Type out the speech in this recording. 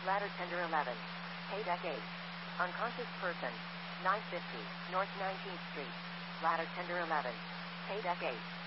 Ladder tender 11. Pay deck 8. Unconscious person. 950 North 19th Street. Ladder tender 11. Pay deck 8.